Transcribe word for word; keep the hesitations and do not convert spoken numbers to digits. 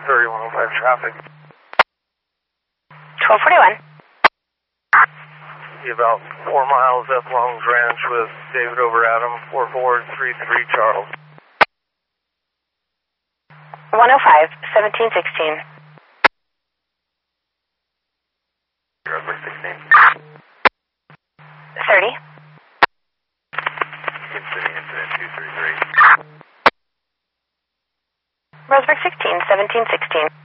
thirty, one oh five traffic. twelve forty-one. Be about four miles up Long's Ranch with David over Adam, four four three three Charles. one oh five, seventeen sixteen. Rosberg sixteen. thirty. Kansas City incident two three three. Rosberg sixteen, seventeen sixteen.